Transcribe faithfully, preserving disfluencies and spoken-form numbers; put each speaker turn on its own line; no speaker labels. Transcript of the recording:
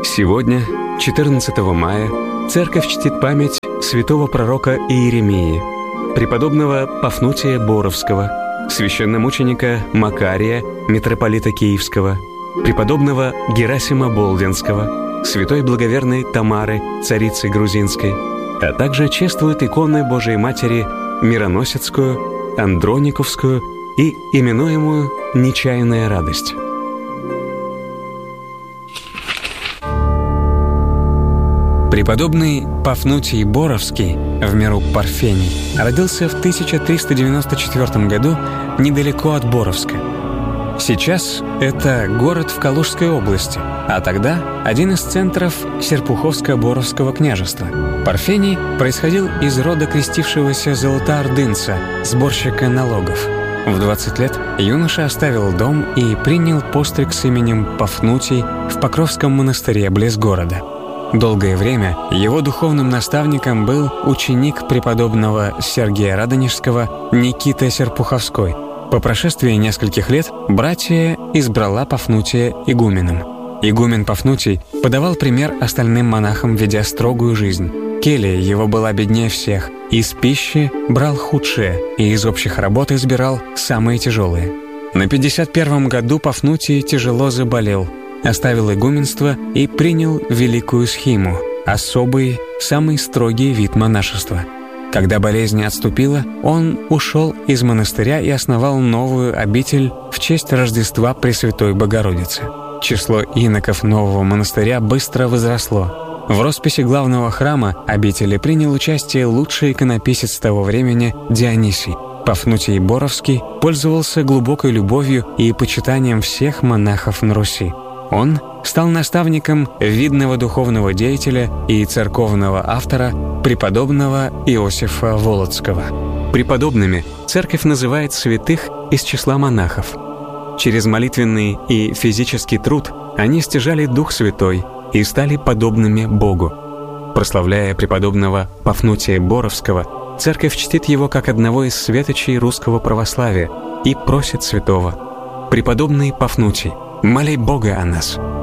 Сегодня, четырнадцатого мая, Церковь чтит память святого пророка Иеремии, преподобного Пафнутия Боровского, священномученика Макария, митрополита Киевского, преподобного Герасима Болдинского, святой благоверной Тамары, царицы грузинской, а также чествуют иконы Божией Матери Мироносецкую, Андрониковскую и именуемую «Нечаянная радость». Преподобный Пафнутий Боровский, в миру Парфений, родился в тысяча триста девяносто четвёртом году недалеко от Боровска. Сейчас это город в Калужской области, а тогда один из центров Серпуховско-Боровского княжества. Парфений происходил из рода крестившегося золотоордынца, сборщика налогов. В двадцать лет юноша оставил дом и принял постриг с именем Пафнутий в Покровском монастыре близ города. Долгое время его духовным наставником был ученик преподобного Сергия Радонежского Никита Серпуховской. По прошествии нескольких лет братия избрала Пафнутия игуменом. Игумен Пафнутий подавал пример остальным монахам, ведя строгую жизнь. Келья его была беднее всех, из пищи брал худшее и из общих работ избирал самые тяжелые. На пятьдесят первом году Пафнутий тяжело заболел, оставил игуменство и принял великую схиму, особый, самый строгий вид монашества. Когда болезнь отступила, он ушел из монастыря и основал новую обитель в честь Рождества Пресвятой Богородицы. Число иноков нового монастыря быстро возросло. В росписи главного храма обители принял участие лучший иконописец того времени Дионисий. Пафнутий Боровский пользовался глубокой любовью и почитанием всех монахов на Руси. Он стал наставником видного духовного деятеля и церковного автора преподобного Иосифа Волоцкого. Преподобными церковь называет святых из числа монахов. Через молитвенный и физический труд они стяжали Дух Святой и стали подобными Богу. Прославляя преподобного Пафнутия Боровского, церковь чтит его как одного из светочей русского православия и просит святого: «Преподобный Пафнутий, моли Бога о нас».